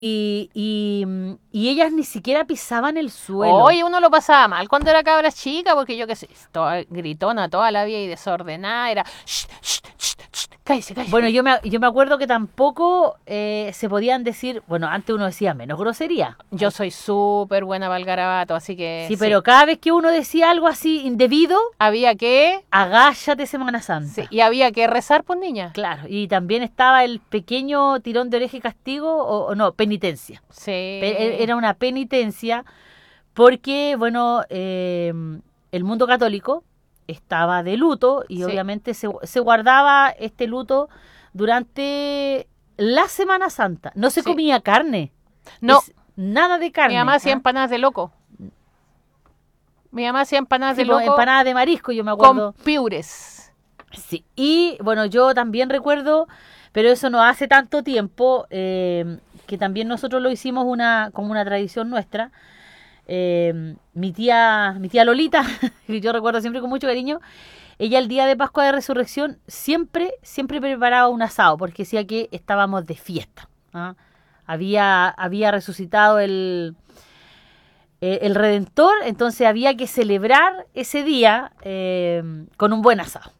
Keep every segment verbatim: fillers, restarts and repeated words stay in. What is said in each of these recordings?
Y, y, y ellas ni siquiera pisaban el suelo. Oye, uno lo pasaba mal cuando era cabra chica, porque yo qué sé, toda gritona toda la vida y desordenada, era... Shh, shh, shh, shh, cállese, cállese. Bueno, yo me, yo me acuerdo que tampoco eh, se podían decir, bueno, antes uno decía menos grosería. Yo soy súper buena para el garabato, así que... Sí, pero cada vez que uno decía algo así indebido, había que... agáchate Semana Santa. Sí, y había que rezar por niña. Claro, y también estaba el pequeño tirón de oreja y castigo, o, o no, penitencia. Sí. Pe- Era una penitencia porque, bueno, eh, el mundo católico estaba de luto y Sí. obviamente se, se guardaba este luto durante la Semana Santa. No se Sí. comía carne. No. Es nada de carne. Mi mamá hacía ¿ah? empanadas de loco. Mi mamá hacía empanadas Sí, de pues, loco empanadas de marisco, yo me acuerdo. con piures. Sí, y bueno, yo también recuerdo, pero eso no hace tanto tiempo, eh, que también nosotros lo hicimos una como una tradición nuestra. Eh, mi tía, mi tía Lolita, que yo recuerdo siempre con mucho cariño, ella el día de Pascua de Resurrección siempre, siempre preparaba un asado, porque decía que estábamos de fiesta. ¿ah? Había, había resucitado el, eh, el Redentor, entonces había que celebrar ese día eh, con un buen asado.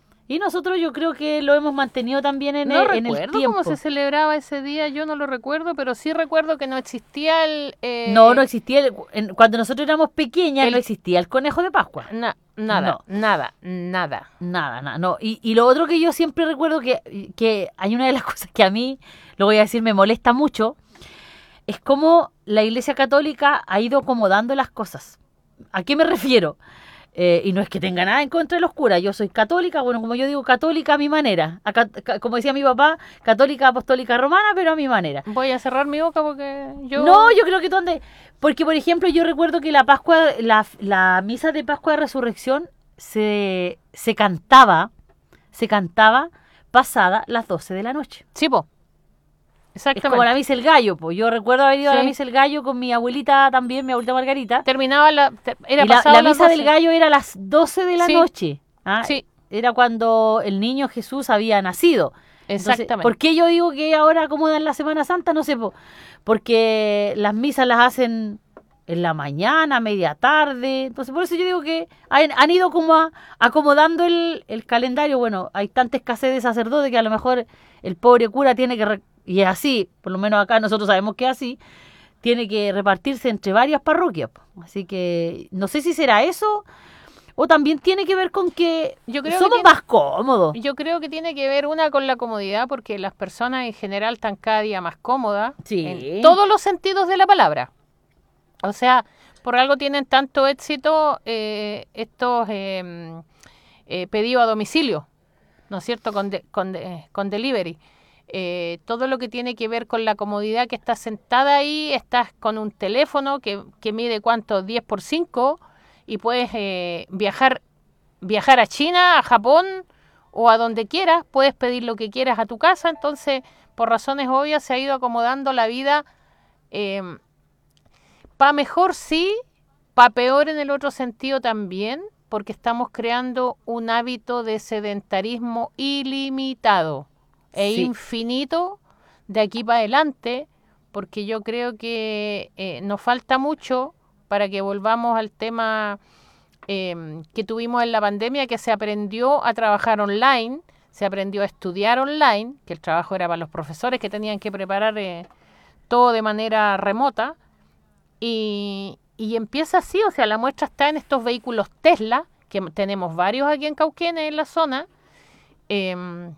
Y nosotros yo creo que lo hemos mantenido también en, No el, en el recuerdo tiempo. cómo se celebraba ese día, yo no lo recuerdo, pero sí recuerdo que no existía el... eh, No, no existía, el- en- cuando nosotros éramos pequeñas El- no existía el conejo de Pascua. na- nada, No. nada, nada. Nada, nada, no. Y, y lo otro que yo siempre recuerdo que, que hay una de las cosas que a mí, lo voy a decir, me molesta mucho, es cómo la Iglesia Católica ha ido acomodando las cosas. ¿A qué me refiero? Eh, y no es que tenga nada en contra de los curas, yo soy católica, bueno, como yo digo, católica a mi manera. Acá, ca- como decía mi papá, católica apostólica romana, pero a mi manera. Voy a cerrar mi boca porque yo... No, yo creo que donde... Porque, por ejemplo, yo recuerdo que la Pascua, la, la misa de Pascua de Resurrección se, se cantaba, se cantaba pasada las doce de la noche. Sí, po. Es como Exactamente. la misa del gallo, pues. Yo recuerdo haber ido a la Sí. misa del gallo con mi abuelita también, mi abuelita Margarita. Terminaba la... te- Era Y la, pasado la las misa del doce. gallo era a las doce de la Sí. noche. ¿ah? Sí. Era cuando el niño Jesús había nacido. Entonces, Exactamente. ¿por qué yo digo que ahora acomodan la Semana Santa? No sé, po. Porque las misas las hacen en la mañana, media tarde. Entonces, por eso yo digo que han, han ido como a- acomodando el, el calendario. Bueno, hay tanta escasez de sacerdotes que a lo mejor el pobre cura tiene que, re- y es así, por lo menos acá nosotros sabemos que es así, tiene que repartirse entre varias parroquias. po. Así que no sé si será eso o también tiene que ver con que Yo creo que somos tiene- más cómodos. Yo creo que tiene que ver una con la comodidad, porque las personas en general están cada día más cómodas Sí. en todos los sentidos de la palabra. O sea, por algo tienen tanto éxito eh, estos eh, eh, pedidos a domicilio, ¿no es cierto? Con, de- con, de- con delivery. Eh, todo lo que tiene que ver con la comodidad, que estás sentada ahí, estás con un teléfono que, que mide cuánto, diez por cinco, y puedes eh, viajar viajar a China, a Japón o a donde quieras, puedes pedir lo que quieras a tu casa. Entonces, por razones obvias, se ha ido acomodando la vida eh, para mejor sí, para peor en el otro sentido también, porque estamos creando un hábito de sedentarismo ilimitado e Sí. infinito de aquí para adelante, porque yo creo que eh, nos falta mucho para que volvamos al tema eh, que tuvimos en la pandemia, que se aprendió a trabajar online, se aprendió a estudiar online, que el trabajo era para los profesores que tenían que preparar eh, todo de manera remota, y, y empieza así, o sea, la muestra está en estos vehículos Tesla, que tenemos varios aquí en Cauquenes, en la zona, eh,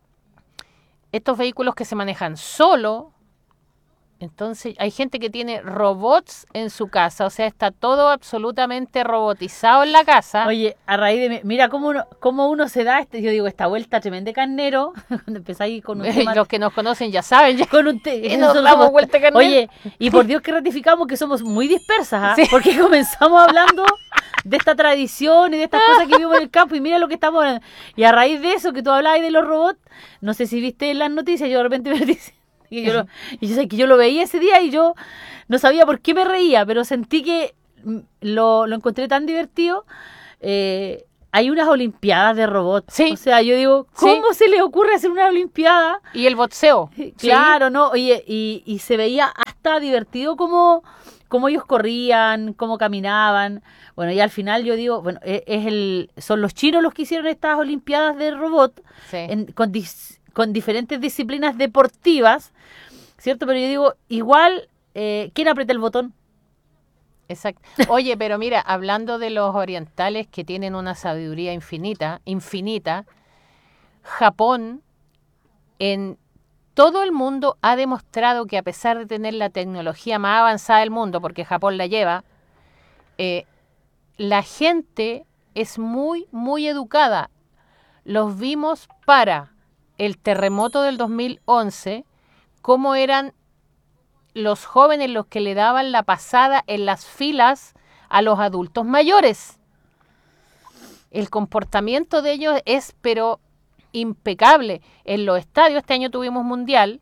estos vehículos que se manejan solo. Entonces, hay gente que tiene robots en su casa, o sea, está todo absolutamente robotizado en la casa. Oye, a raíz de... Mira cómo uno, cómo uno se da, este, yo digo, esta vuelta tremenda de carnero, cuando empezáis con un tema... Los que nos conocen ya saben, ya con un te- que nos nosotros damos somos- vuelta carnero. Oye, y por Dios que ratificamos que somos muy dispersas, ¿ah? Sí. Porque comenzamos hablando de esta tradición y de estas cosas que vimos en el campo y mira lo que estamos hablando. Y a raíz de eso que tú hablabas de los robots, no sé si viste en las noticias, yo de repente me dice y yo, lo, y yo sé que yo lo veía ese día y yo no sabía por qué me reía, pero sentí que mm, lo, lo encontré tan divertido. Eh, hay unas olimpiadas de robots. Sí. O sea, yo digo, ¿cómo Sí. se le ocurre hacer una olimpiada? Y el boxeo. Claro, ¿no? Oye, y, y se veía hasta divertido cómo, cómo ellos corrían, cómo caminaban. Bueno, y al final yo digo, bueno, es, es el, son los chinos los que hicieron estas olimpiadas de robot Sí. en- con, dis- con diferentes disciplinas deportivas, ¿cierto? Pero yo digo, igual, eh, ¿quién aprieta el botón? Exacto. Oye, pero mira, hablando de los orientales que tienen una sabiduría infinita, infinita, Japón en todo el mundo ha demostrado que a pesar de tener la tecnología más avanzada del mundo, porque Japón la lleva, eh, la gente es muy, muy educada. Los vimos para el terremoto del dos mil once, cómo eran los jóvenes los que le daban la pasada en las filas a los adultos mayores. El comportamiento de ellos es, pero, impecable. En los estadios, este año tuvimos mundial,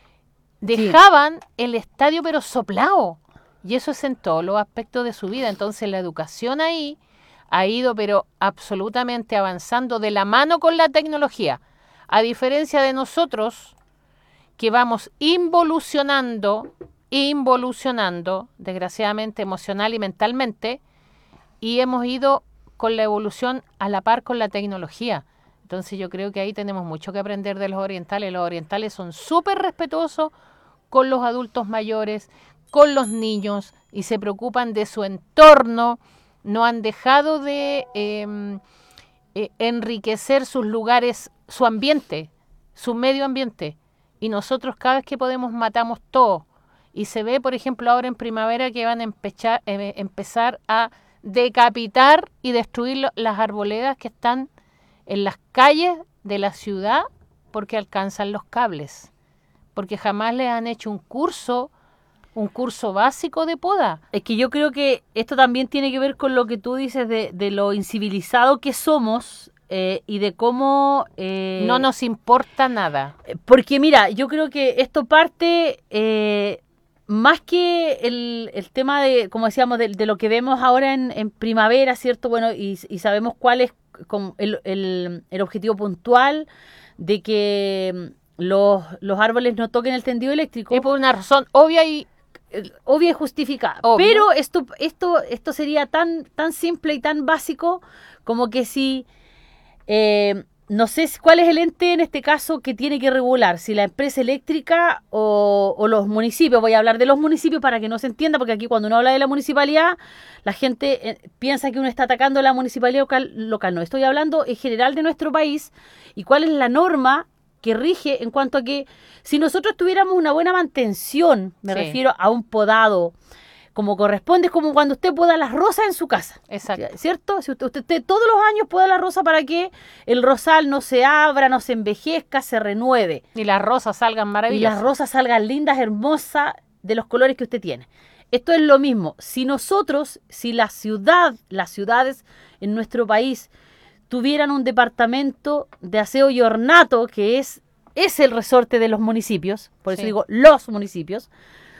dejaban sí. el estadio pero soplado. Y eso es en todos los aspectos de su vida. Entonces la educación ahí ha ido pero absolutamente avanzando de la mano con la tecnología. A diferencia de nosotros, que vamos involucionando, involucionando, desgraciadamente emocional y mentalmente, y hemos ido con la evolución a la par con la tecnología. Entonces yo creo que ahí tenemos mucho que aprender de los orientales. Los orientales son súper respetuosos con los adultos mayores, con los niños, y se preocupan de su entorno. No han dejado de eh, eh, enriquecer sus lugares, su ambiente, su medio ambiente. Y nosotros cada vez que podemos matamos todo. Y se ve, por ejemplo, ahora en primavera que van a empechar, eh, empezar a decapitar y destruir lo, las arboledas que están en las calles de la ciudad porque alcanzan los cables. Porque jamás les han hecho un curso, un curso básico de poda. Es que yo creo que esto también tiene que ver con lo que tú dices de, de lo incivilizado que somos. Eh, y de cómo... Eh, no nos importa nada. Porque mira, yo creo que esto parte eh, más que el, el tema de, como decíamos, de, de lo que vemos ahora en, en primavera, ¿cierto? Bueno, y, y sabemos cuál es como el, el, el objetivo puntual de que los, los árboles no toquen el tendido eléctrico. Es por una razón obvia y... obvia y justificada. Obvio. Pero esto, esto, esto sería tan, tan simple y tan básico como que si... Eh, no sé cuál es el ente en este caso que tiene que regular, si la empresa eléctrica o, o los municipios. Voy a hablar de los municipios para que no se entienda, porque aquí cuando uno habla de la municipalidad, la gente eh, piensa que uno está atacando la municipalidad local, local. No, estoy hablando en general de nuestro país y cuál es la norma que rige en cuanto a que si nosotros tuviéramos una buena mantención, me sí. refiero a un podado, como corresponde, es como cuando usted poda las rosas en su casa. Exacto. ¿Cierto? Si usted, usted, usted todos los años poda la rosa para que el rosal no se abra, no se envejezca, se renueve. Y las rosas salgan maravillosas. Y las rosas salgan lindas, hermosas, de los colores que usted tiene. Esto es lo mismo. Si nosotros, si la ciudad, las ciudades en nuestro país tuvieran un departamento de aseo y ornato, que es, es el resorte de los municipios, por eso sí. digo los municipios,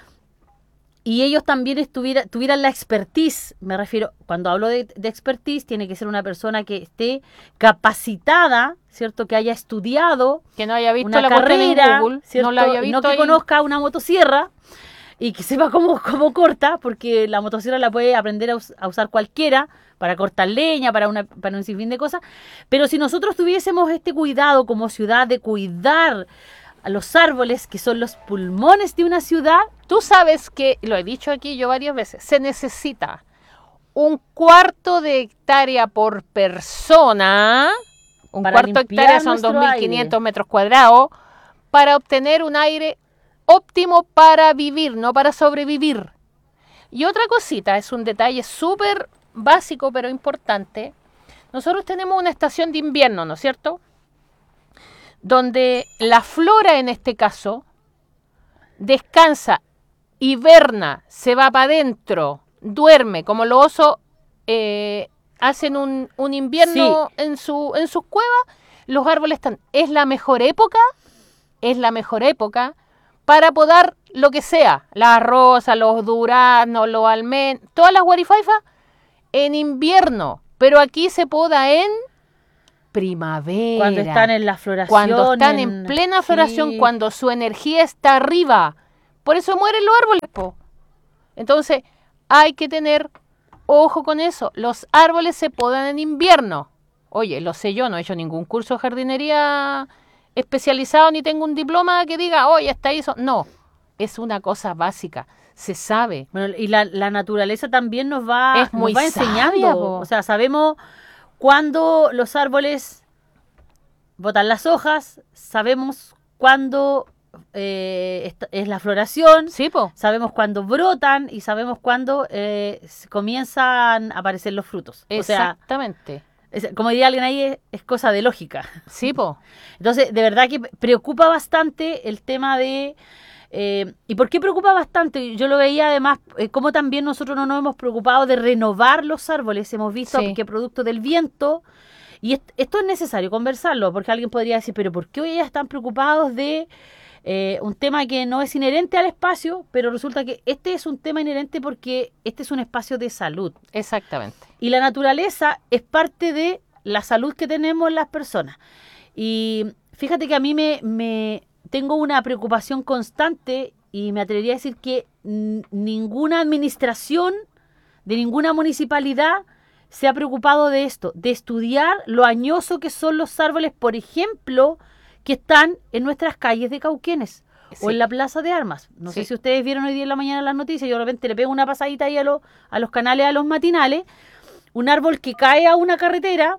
y ellos también estuviera, tuvieran la expertise, me refiero, cuando hablo de, de expertise, tiene que ser una persona que esté capacitada, ¿cierto? Que haya estudiado, que no haya visto una la carrera, en Google, ¿cierto? No la haya visto no que ahí. conozca una motosierra y que sepa cómo, cómo corta, porque la motosierra la puede aprender a, us, a usar cualquiera para cortar leña, para, una, para un sinfín de cosas. Pero si nosotros tuviésemos este cuidado como ciudad de cuidar a los árboles, que son los pulmones de una ciudad. Tú sabes que, lo he dicho aquí yo varias veces, se necesita un cuarto de hectárea por persona, un para cuarto de hectárea son dos mil quinientos aire. Metros cuadrados, para obtener un aire óptimo para vivir, no para sobrevivir. Y otra cosita, es un detalle súper básico pero importante. Nosotros tenemos una estación de invierno, ¿no es cierto?, donde la flora en este caso descansa, hiberna, se va para adentro, duerme, como los osos eh, hacen un, un invierno sí. en, su, en sus cuevas, los árboles están. Es la mejor época, es la mejor época para podar lo que sea, las rosas, los duraznos, los almendros, todas las guarifaifas en invierno. Pero aquí se poda en primavera. Cuando están en la floración. Cuando están en, en plena floración, sí. Cuando su energía está arriba. Por eso mueren los árboles, po. Entonces, hay que tener ojo con eso. Los árboles se podan en invierno. Oye, lo sé yo, no he hecho ningún curso de jardinería especializado, ni tengo un diploma que diga, oye, está eso. No, es una cosa básica. Se sabe. Bueno, y la, la naturaleza también nos va, es muy nos va enseñando. Sabia, po. O sea, sabemos cuándo los árboles botan las hojas, sabemos cuándo eh, es la floración, sí, po. Sabemos cuándo brotan y sabemos cuándo eh, comienzan a aparecer los frutos. Exactamente. O sea, es, como diría alguien ahí, es, es cosa de lógica. Sí, po. Entonces, de verdad que preocupa bastante el tema de... Eh, ¿Y por qué preocupa bastante? Yo lo veía además, eh, como también nosotros no nos hemos preocupado de renovar los árboles. Hemos visto sí. que producto del viento, y est- esto es necesario conversarlo, porque alguien podría decir, pero ¿por qué hoy ya están preocupados de eh, un tema que no es inherente al espacio? Pero resulta que este es un tema inherente porque este es un espacio de salud. Exactamente. Y la naturaleza es parte de la salud que tenemos las personas. Y fíjate que a mí me... me tengo una preocupación constante y me atrevería a decir que n- ninguna administración de ninguna municipalidad se ha preocupado de esto, de estudiar lo añoso que son los árboles, por ejemplo, que están en nuestras calles de Cauquenes sí. o en la Plaza de Armas. No sí. sé si ustedes vieron hoy día en la mañana las noticias, yo de repente le pego una pasadita ahí a, lo, a los canales, a los matinales, un árbol que cae a una carretera.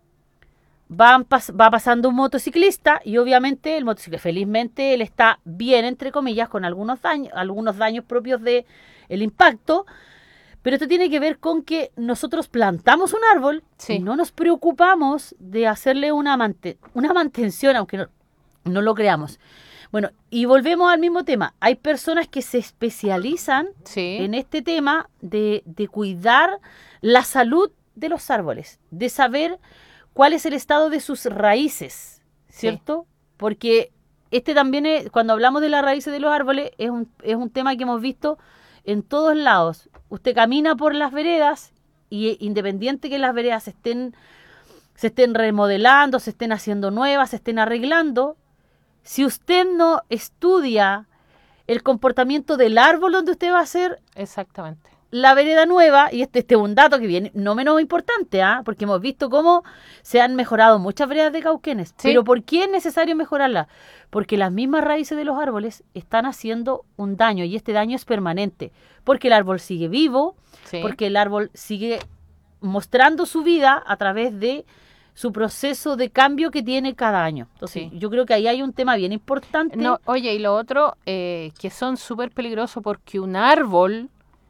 Va, pas, va pasando un motociclista y obviamente el motociclista, felizmente, él está bien, entre comillas, con algunos daños, algunos daños propios de el impacto, pero esto tiene que ver con que nosotros plantamos un árbol sí. y no nos preocupamos de hacerle una, mante, una mantención, aunque no, no lo creamos. Bueno, y volvemos al mismo tema. Hay personas que se especializan sí. en este tema de, de cuidar la salud de los árboles, de saber cuál es el estado de sus raíces, ¿cierto? Sí. Porque este también es, cuando hablamos de las raíces de los árboles, es un, es un tema que hemos visto en todos lados. Usted camina por las veredas y independiente que las veredas se estén, se estén remodelando, se estén haciendo nuevas, se estén arreglando, si usted no estudia el comportamiento del árbol donde usted va a hacer... Exactamente. La vereda nueva, y este, este es un dato que viene no menos importante, ¿ah? Porque hemos visto cómo se han mejorado muchas veredas de Cauquenes. ¿Sí? Pero ¿por qué es necesario mejorarlas? Porque las mismas raíces de los árboles están haciendo un daño, y este daño es permanente. Porque el árbol sigue vivo, sí. porque el árbol sigue mostrando su vida a través de su proceso de cambio que tiene cada año. Entonces, sí. yo creo que ahí hay un tema bien importante. No, oye, y lo otro, eh, que son súper peligrosos porque un árbol...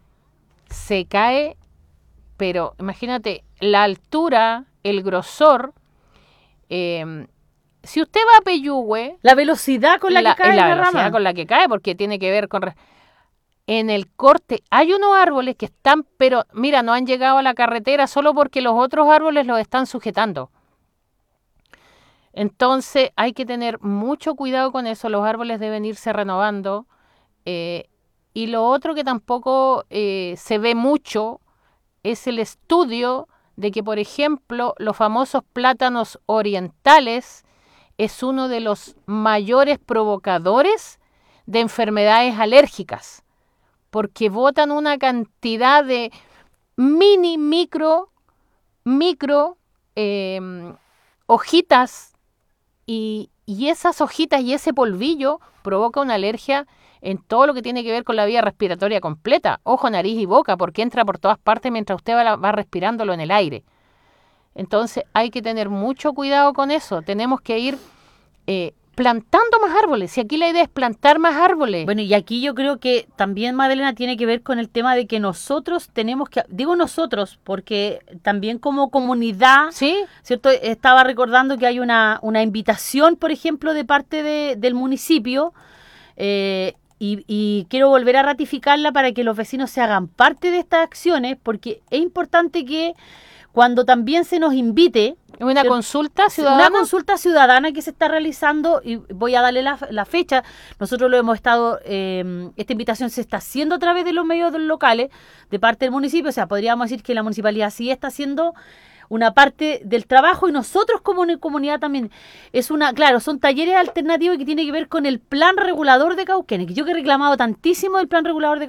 se cae, pero imagínate, la altura, el grosor, eh, si usted va a Peyúgue... La velocidad con la, la que cae la, la velocidad rama. con la que cae, porque tiene que ver con... En el corte, hay unos árboles que están, pero mira, no han llegado a la carretera solo porque los otros árboles los están sujetando. Entonces, hay que tener mucho cuidado con eso, los árboles deben irse renovando, eh, y lo otro que tampoco eh, se ve mucho es el estudio de que, por ejemplo, los famosos plátanos orientales es uno de los mayores provocadores de enfermedades alérgicas, porque botan una cantidad de mini, micro, micro eh, hojitas y, y esas hojitas y ese polvillo provoca una alergia en todo lo que tiene que ver con la vía respiratoria completa, ojo, nariz y boca, porque entra por todas partes mientras usted va, va respirándolo en el aire. Entonces hay que tener mucho cuidado con eso, tenemos que ir eh, plantando más árboles, si aquí la idea es plantar más árboles. Bueno, y aquí yo creo que también, Magdalena, tiene que ver con el tema de que nosotros tenemos que, digo nosotros, porque también como comunidad, ¿sí? ¿Cierto? Estaba recordando que hay una, una invitación, por ejemplo, de parte de, del municipio, eh, Y, y quiero volver a ratificarla para que los vecinos se hagan parte de estas acciones, porque es importante que cuando también se nos invite... ¿Una ¿cierto? consulta ciudadana? Una consulta ciudadana que se está realizando, y voy a darle la, la fecha. Nosotros lo hemos estado... Eh, esta invitación se está haciendo a través de los medios locales, de parte del municipio. O sea, podríamos decir que la municipalidad sí está haciendo una parte del trabajo y nosotros como una comunidad también. Es una, claro, son talleres alternativos que tienen que ver con el plan regulador de Cauquenes, que yo que he reclamado tantísimo el plan regulador de